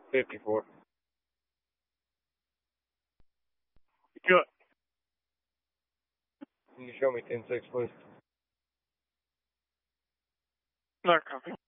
54. Good. Can you show me 10-6, please? Not copy.